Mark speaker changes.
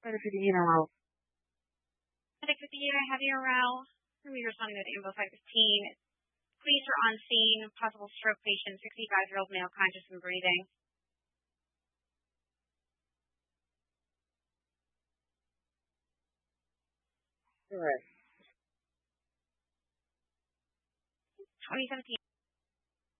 Speaker 1: Medic 58 on route.
Speaker 2: Medic 58, I have you around. We responding to Ambo 515. Police are on scene. Possible stroke patient, 65-year-old male, conscious and breathing.
Speaker 1: All right.
Speaker 2: 2017.